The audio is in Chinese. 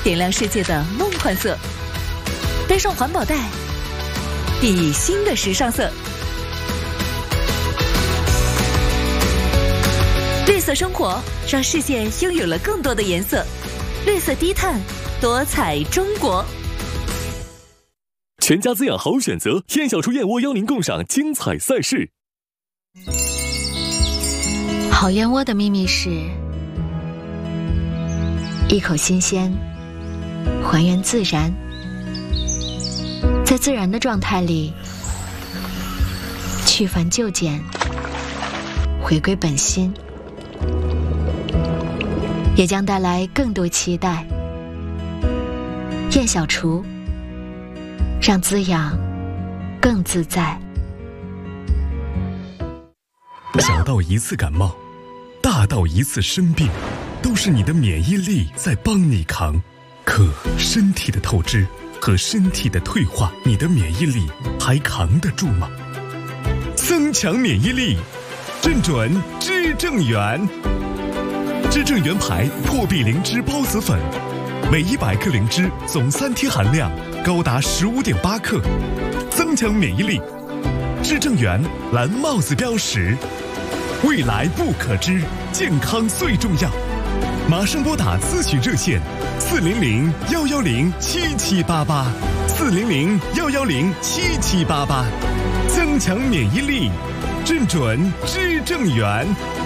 点亮世界的梦幻色。背上环保袋，砥砺新的时尚色。绿色生活让世界拥有了更多的颜色。绿色低碳，多彩中国。 全家滋养好选择，燕小厨燕窝邀您共赏精彩赛事。 好燕窝的秘密是一口新鲜，还原自然，在自然的状态里去繁就简，回归本心，也将带来更多期待。燕小厨，让滋养更自在。 小到一次感冒，大到一次生病，都是你的免疫力在帮你扛。可身体的透支和身体的退化，你的免疫力还扛得住吗？增强免疫力，正准知正元。知正元牌破壁灵芝孢子粉，每100克灵芝总3天含量高达15.8克，增强免疫力。知正元蓝帽子标识，未来不可知，健康最重要。马上拨打咨询热线400-110-7788，400-110-7788，增强免疫力，正准知正元。